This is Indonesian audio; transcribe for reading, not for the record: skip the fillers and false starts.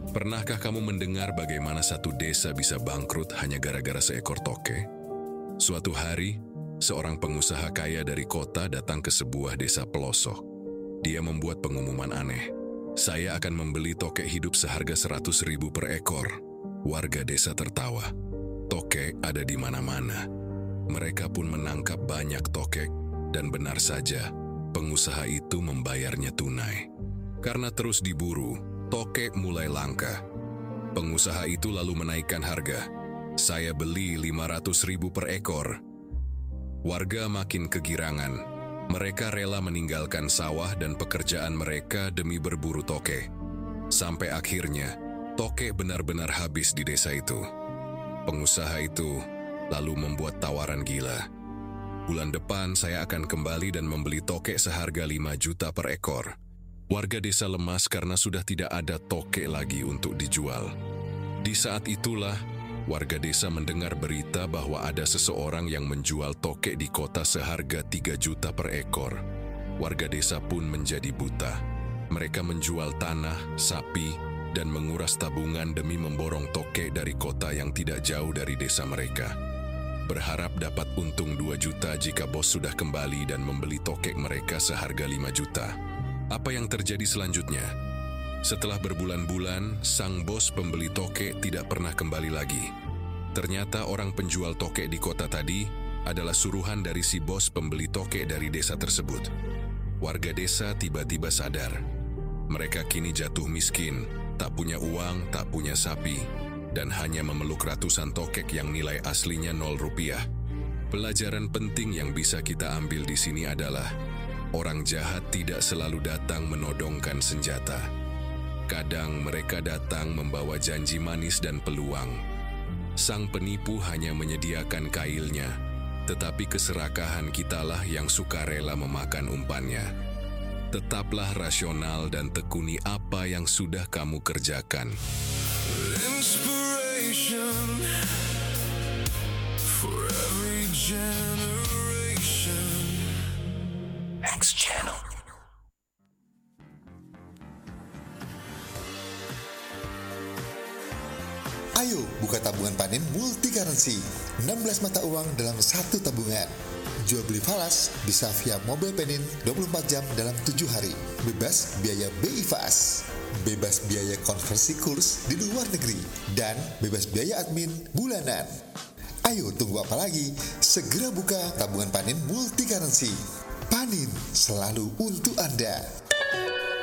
Pernahkah kamu mendengar bagaimana satu desa bisa bangkrut hanya gara-gara seekor toke? Suatu hari, seorang pengusaha kaya dari kota datang ke sebuah desa pelosok. Dia membuat pengumuman aneh. Saya akan membeli toke hidup seharga 100.000 per ekor. Warga desa tertawa. Toke ada di mana-mana. Mereka pun menangkap banyak tokek, dan benar saja, pengusaha itu membayarnya tunai. Karena terus diburu, tokek mulai langka. Pengusaha itu lalu menaikkan harga. Saya beli 500.000 per ekor. Warga makin kegirangan. Mereka rela meninggalkan sawah dan pekerjaan mereka demi berburu toke. Sampai akhirnya, toke benar-benar habis di desa itu. Pengusaha itu lalu membuat tawaran gila. Bulan depan saya akan kembali dan membeli toke seharga 5 juta per ekor. Warga desa lemas karena sudah tidak ada toke lagi untuk dijual. Di saat itulah, warga desa mendengar berita bahwa ada seseorang yang menjual toke di kota seharga 3 juta per ekor. Warga desa pun menjadi buta. Mereka menjual tanah, sapi, dan menguras tabungan demi memborong toke dari kota yang tidak jauh dari desa mereka. Berharap dapat untung 2 juta jika bos sudah kembali dan membeli toke mereka seharga 5 juta. Apa yang terjadi selanjutnya? Setelah berbulan-bulan, sang bos pembeli toke tidak pernah kembali lagi. Ternyata orang penjual toke di kota tadi adalah suruhan dari si bos pembeli toke dari desa tersebut. Warga desa tiba-tiba sadar. Mereka kini jatuh miskin, tak punya uang, tak punya sapi, dan hanya memeluk ratusan tokek yang nilai aslinya 0 rupiah. Pelajaran penting yang bisa kita ambil di sini adalah orang jahat tidak selalu datang menodongkan senjata. Kadang mereka datang membawa janji manis dan peluang. Sang penipu hanya menyediakan kailnya, tetapi keserakahan kitalah yang sukarela memakan umpannya. Tetaplah rasional dan tekuni apa yang sudah kamu kerjakan. Inspiration for every generation. X Channel. Ayo buka tabungan panen multi currency. 16 mata uang dalam satu tabungan. Jual beli falas bisa via mobile panen 24 jam dalam 7 hari. Bebas biaya BI Fast. Bebas biaya konversi kurs di luar negeri. Dan bebas biaya admin bulanan. Ayo tunggu apa lagi? Segera buka tabungan panen multi currency. Panin selalu untuk Anda.